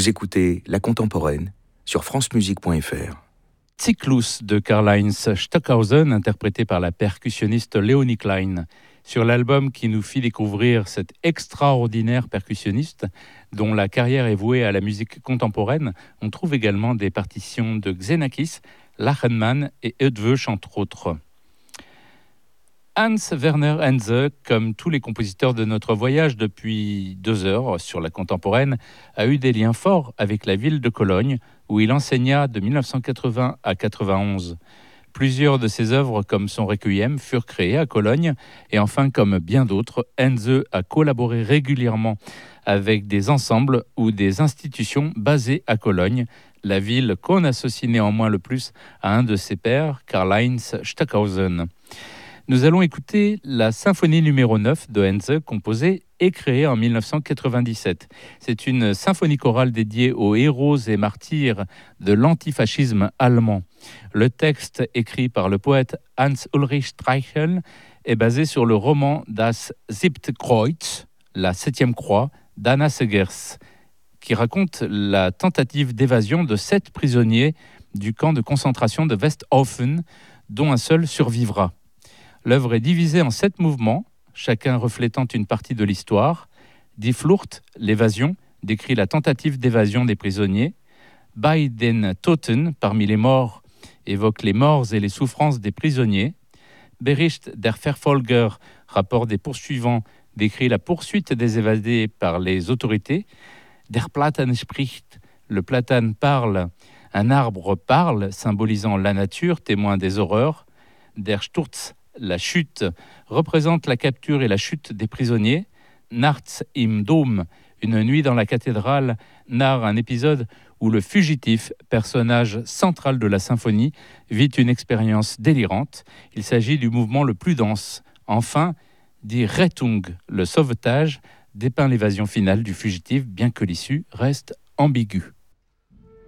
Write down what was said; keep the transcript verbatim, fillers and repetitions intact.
Vous écoutez La Contemporaine sur francemusique point f r. Zyklus de Karl-Heinz Stockhausen, interprété par la percussionniste Léonie Klein. Sur l'album qui nous fit découvrir cet extraordinaire percussionniste, dont la carrière est vouée à la musique contemporaine, on trouve également des partitions de Xenakis, Lachenmann et Eötvös, entre autres. Hans Werner Henze, comme tous les compositeurs de notre voyage depuis deux heures sur la contemporaine, a eu des liens forts avec la ville de Cologne, où il enseigna de dix-neuf cent quatre-vingts à quatre-vingt-onze. Plusieurs de ses œuvres, comme son Requiem, furent créées à Cologne, et enfin, comme bien d'autres, Henze a collaboré régulièrement avec des ensembles ou des institutions basées à Cologne, la ville qu'on associe néanmoins le plus à un de ses pairs, Karl-Heinz Stockhausen. Nous allons écouter la symphonie numéro neuf de Henze, composée et créée en dix-neuf cent quatre-vingt-dix-sept. C'est une symphonie chorale dédiée aux héros et martyrs de l'antifascisme allemand. Le texte, écrit par le poète Hans-Ulrich Streichel, est basé sur le roman Das Siebte Kreuz, la septième croix, d'Anna Segers, qui raconte la tentative d'évasion de sept prisonniers du camp de concentration de Westhofen, dont un seul survivra. L'œuvre est divisée en sept mouvements, chacun reflétant une partie de l'histoire. Die Flucht, l'évasion, décrit la tentative d'évasion des prisonniers. Bei den Toten, parmi les morts, évoque les morts et les souffrances des prisonniers. Bericht der Verfolger, rapport des poursuivants, décrit la poursuite des évadés par les autorités. Der Platan spricht, le platane parle, un arbre parle, symbolisant la nature, témoin des horreurs. Der Sturz, la chute, représente la capture et la chute des prisonniers. Nachts im Dom, une nuit dans la cathédrale, narre un épisode où le fugitif, personnage central de la symphonie, vit une expérience délirante. Il s'agit du mouvement le plus dense. Enfin, Die Rettung, le sauvetage, dépeint l'évasion finale du fugitif, bien que l'issue reste ambiguë.